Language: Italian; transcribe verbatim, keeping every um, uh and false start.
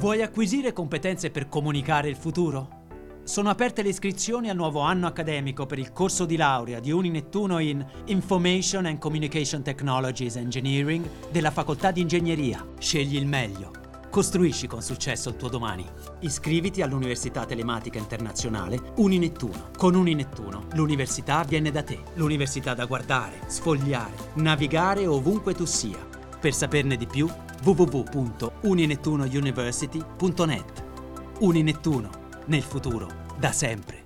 Vuoi acquisire competenze per comunicare il futuro? Sono aperte le iscrizioni al nuovo anno accademico per il corso di laurea di Uninettuno in Information and Communication Technologies Engineering della Facoltà di Ingegneria. Scegli il meglio. Costruisci con successo il tuo domani. Iscriviti all'Università Telematica Internazionale Uninettuno. Con Uninettuno l'università viene da te. L'università da guardare, sfogliare, navigare ovunque tu sia. Per saperne di più, w w w punto uninettunouniversity punto net. Uninettuno, nel futuro, da sempre.